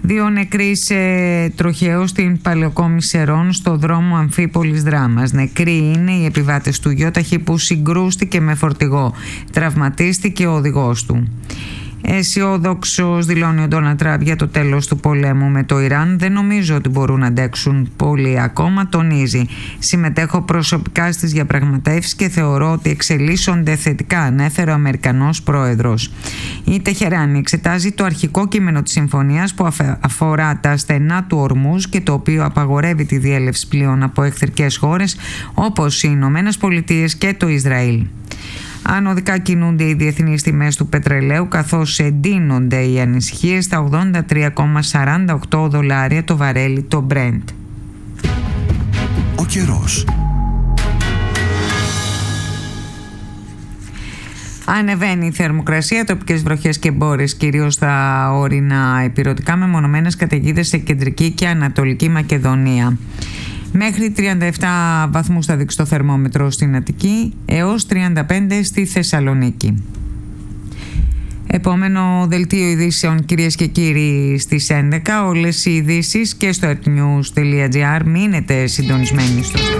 2 νεκροί σε τροχαίο στην Παλαιοκόμη Σερών στο δρόμο Αμφίπολης Δράμας. Νεκροί είναι οι επιβάτες του γιόταχη που συγκρούστηκε με φορτηγό. Τραυματίστηκε ο οδηγός του. Αισιόδοξος δηλώνει ο Ντόναλντ Τραμπ για το τέλος του πολέμου με το Ιράν. Δεν νομίζω ότι μπορούν να αντέξουν πολύ ακόμα, τονίζει. Συμμετέχω προσωπικά στις διαπραγματεύσεις και θεωρώ ότι εξελίσσονται θετικά, ανέφερε ο Αμερικανός πρόεδρος. Η Τεχεράνη εξετάζει το αρχικό κείμενο της συμφωνίας που αφορά τα στενά του Ορμούζ και το οποίο απαγορεύει τη διέλευση πλοίων από εχθρικές χώρες όπως οι Ηνωμένες Πολιτείες και το Ισραήλ. Ανωδικά κινούνται οι διεθνείς τιμές του πετρελαίου καθώς εντείνονται οι ανησυχίες στα $83,48 το βαρέλι το Brent. Ο καιρός. Ανεβαίνει η θερμοκρασία, τοπικές βροχές και μπόρες κυρίως στα ορεινά ηπειρωτικά με μονομένες καταιγίδες σε κεντρική και ανατολική Μακεδονία. Μέχρι 37 βαθμούς θα δείξει το θερμόμετρο στην Αττική έως 35 στη Θεσσαλονίκη. Επόμενο δελτίο ειδήσεων, κυρίες και κύριοι, στις 11. Όλες οι ειδήσεις και στο earthnews.gr. Μείνετε συντονισμένοι στο